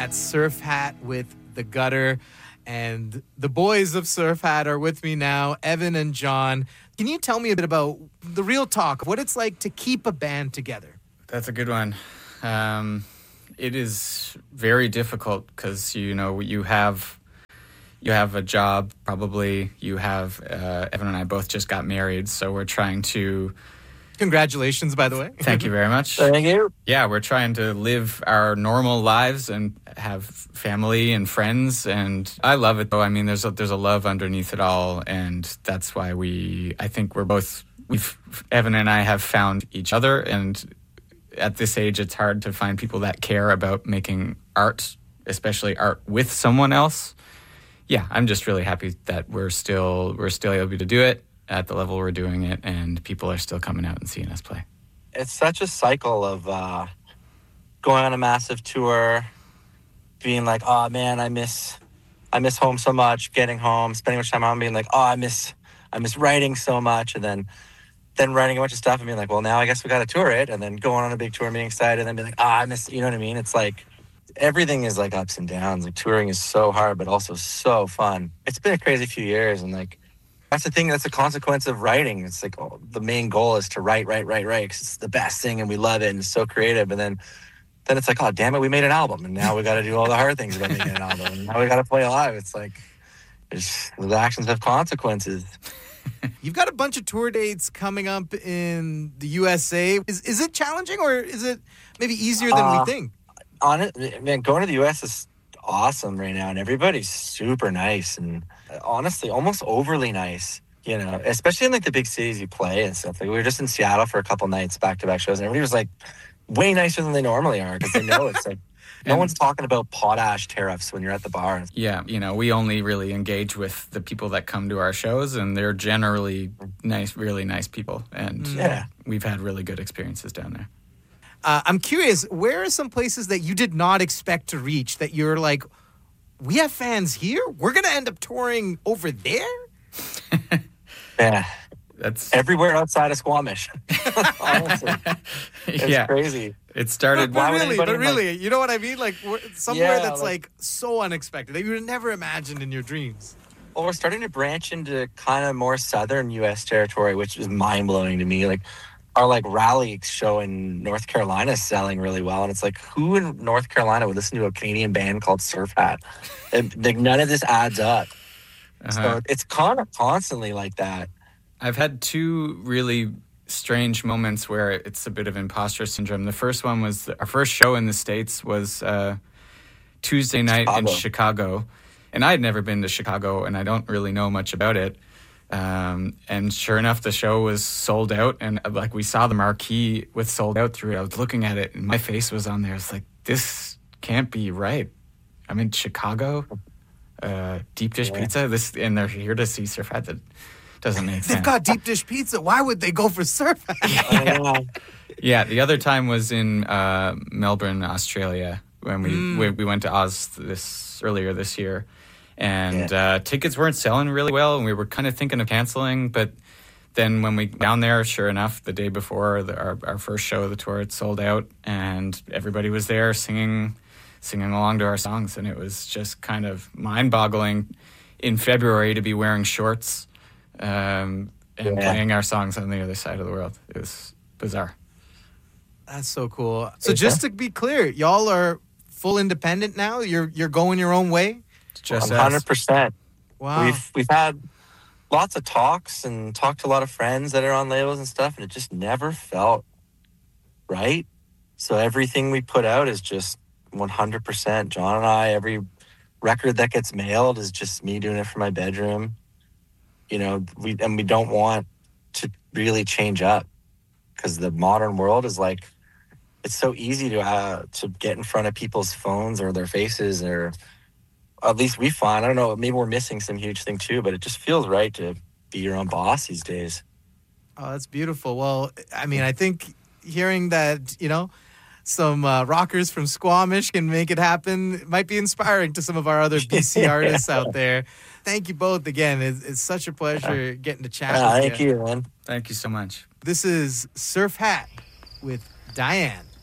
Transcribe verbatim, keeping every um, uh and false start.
That's Surf Hat with The Gutter. And the boys of Surf Hat are with me now, Evan and John. Can you tell me a bit about the real talk, what it's like to keep a band together? That's a good one. Um, it is very difficult because, you know, you have you have a job, probably. You have, uh, Evan and I both just got married, so we're trying to... Congratulations, by the way. Thank you very much. Thank you. Yeah, we're trying to live our normal lives and have family and friends, and I love it though. I mean, there's a, there's a love underneath it all, and that's why we. I think we're both. We've Evan and I have found each other, and at this age, it's hard to find people that care about making art, especially art with someone else. Yeah, I'm just really happy that we're still we're still able to do it at the level we're doing it, and people are still coming out and seeing us play. It's such a cycle of uh, going on a massive tour, being like, oh man, I miss I miss home so much, getting home, spending much time home, being like, oh, I miss I miss writing so much, and then then writing a bunch of stuff and being like, well, now I guess we got to tour it, and then going on a big tour and being excited, and then being like, oh, I miss, you know what I mean? It's like, everything is like ups and downs. Like touring is so hard, but also so fun. It's been a crazy few years, and like, that's the thing. That's a consequence of writing. It's like oh, the main goal is to write, write, write, write. Because it's the best thing, and we love it, and it's so creative. And then, then it's like, oh damn it, we made an album, and now we got to do all the hard things about making an album, and now we got to play live. It's like, it's, the actions have consequences. You've got a bunch of tour dates coming up in the U S A. Is is it challenging, or is it maybe easier than uh, we think? On it, man, going to the U S is awesome right now, and everybody's super nice, and honestly almost overly nice, you know, especially in like the big cities you play and stuff. Like we were just in Seattle for a couple nights back-to-back shows, and everybody was like way nicer than they normally are because they know it's like no and, one's talking about potash tariffs when you're at the bar. Yeah, you know, we only really engage with the people that come to our shows, and they're generally nice, really nice people, and yeah, we've had really good experiences down there. Uh, I'm curious, where are some places that you did not expect to reach that you're like, we have fans here? We're going to end up touring over there? Yeah. That's everywhere outside of Squamish. Honestly. It's yeah. crazy. It started... But, but Why really, would but really, like, you know what I mean? Like somewhere yeah, that's like, like so unexpected that you would have never imagined in your dreams. Well, we're starting to branch into kind of more southern U S territory, which is mind-blowing to me. Like, our like rally show in North Carolina is selling really well, and it's like, who in North Carolina would listen to a Canadian band called Surf Hat? And like, none of this adds up. Uh-huh. So it's kind of constantly like that. I've had two really strange moments where it's a bit of imposter syndrome. The first one was our first show in the States was uh, Tuesday night Chicago. in Chicago, and I had never been to Chicago, and I don't really know much about it. Um, and sure enough, the show was sold out, and like we saw the marquee with sold out through it. I was looking at it, and my face was on there. I was like, "This can't be right." I'm in Chicago, uh, deep dish yeah. pizza. This, and they're here to see Surf Hat. That doesn't make sense. They've got deep dish pizza. Why would they go for Surf Hat? yeah. yeah, the other time was in uh, Melbourne, Australia, when we, mm. we we went to Oz this earlier this year. And yeah. uh, tickets weren't selling really well, and we were kind of thinking of canceling. But then when we down there, sure enough, the day before the, our, our first show of the tour, it sold out, and everybody was there singing, singing along to our songs, and it was just kind of mind-boggling in February to be wearing shorts um, and yeah. playing our songs on the other side of the world. It was bizarre. That's so cool. So just to be clear, y'all are full independent now. You're you're going your own way. Just one hundred percent. Wow. We've we've had lots of talks and talked to a lot of friends that are on labels and stuff, and it just never felt right. So everything we put out is just one hundred percent. John and I, every record that gets mailed is just me doing it from my bedroom. You know, we and we don't want to really change up because the modern world is like, it's so easy to uh, to get in front of people's phones or their faces, or at least we find, I don't know, maybe we're missing some huge thing too, but it just feels right to be your own boss these days. Oh, that's beautiful. Well, I mean, I think hearing that, you know, some uh, rockers from Squamish can make it happen might be inspiring to some of our other B C artists out there. Thank you both again. It's, it's such a pleasure getting to chat uh, with thank you. you, man. Thank you so much. This is Surf Hat with Diane.